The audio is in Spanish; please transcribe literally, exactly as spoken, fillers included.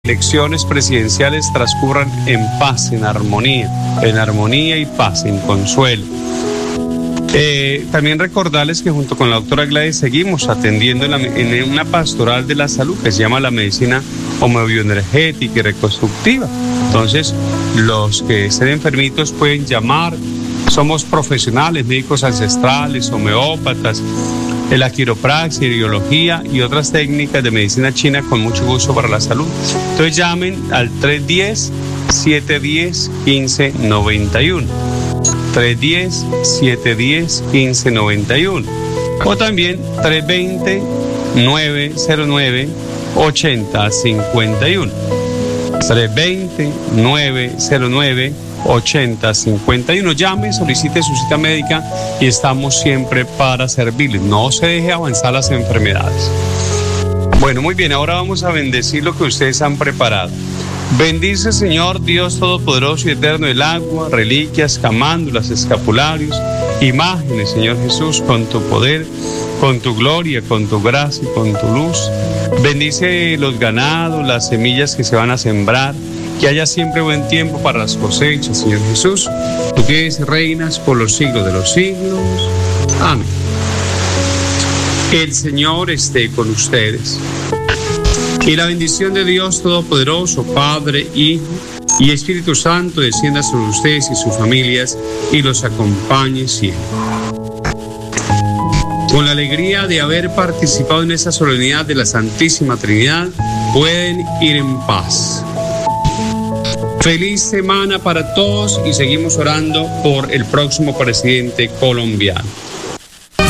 elecciones presidenciales transcurran en paz, en armonía, en armonía y paz, en consuelo. Eh, también recordarles que junto con la doctora Gladys seguimos atendiendo en, la, en una pastoral de la salud que se llama la medicina homeobioenergética y reconstructiva. Entonces, los que estén enfermitos pueden llamar. Somos profesionales, médicos ancestrales, homeópatas, de la quiropraxia, ideología y otras técnicas de medicina china con mucho gusto para la salud. Entonces llamen al tres uno cero, siete uno cero, uno cinco nueve uno. tres uno cero, siete uno cero, uno cinco nueve uno. O también tres dos cero, nueve cero nueve, ocho cero cinco uno. tres dos cero, nueve cero nueve, ocho cero cinco uno. Llame, solicite su cita médica y estamos siempre para servirle. No se deje avanzar las enfermedades. Bueno, muy bien, ahora vamos a bendecir lo que ustedes han preparado. Bendice, Señor Dios Todopoderoso y Eterno, el agua, reliquias, camándulas, escapularios, imágenes, Señor Jesús, con tu poder, con tu gloria, con tu gracia y con tu luz. Bendice los ganados, las semillas que se van a sembrar, que haya siempre buen tiempo para las cosechas, Señor Jesús. Tú que eres, reinas por los siglos de los siglos. Amén. El Señor esté con ustedes. Y la bendición de Dios Todopoderoso, Padre, Hijo y Espíritu Santo, descienda sobre ustedes y sus familias y los acompañe siempre. Con la alegría de haber participado en esta solemnidad de la Santísima Trinidad, pueden ir en paz. Feliz semana para todos y seguimos orando por el próximo presidente colombiano.